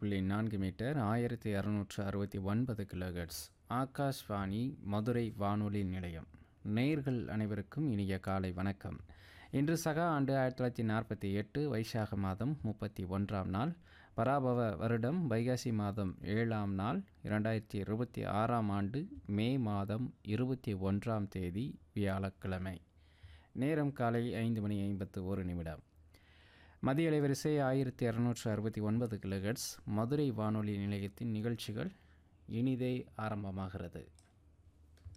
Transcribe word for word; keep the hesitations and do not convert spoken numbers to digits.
புள்ளி நான்கு மீட்டர் ஆயிரத்தி இரநூற்று அறுபத்தி ஒன்பது கிலோஹெர்ட்ஸ். ஆகாஷ்வாணி மதுரை வானொலி நிலையம். நேயர்கள் அனைவருக்கும் இனிய காலை வணக்கம். இன்று சகா ஆண்டு ஆயிரத்தி தொள்ளாயிரத்தி நாற்பத்தி எட்டு வைசாக மாதம் முப்பத்தி ஒன்றாம் நாள், பராபவ வருடம் வைகாசி மாதம் ஏழாம் நாள், இரண்டாயிரத்தி இருபத்தி ஆறாம் ஆண்டு மே மாதம் இருபத்தி ஒன்றாம் தேதி வியாழக்கிழமை. நேரம் காலை ஐந்து மணி ஐம்பத்து ஒரு நிமிடம். மதிய அலைவரிசை ஆயிரத்தி இரநூற்று அறுபத்தி ஒன்பது கிலோஹெர்ட்ஸ். மதுரை வானொலி நிலையத்தின் நிகழ்ச்சிகள் இனிதே ஆரம்பமாகிறது.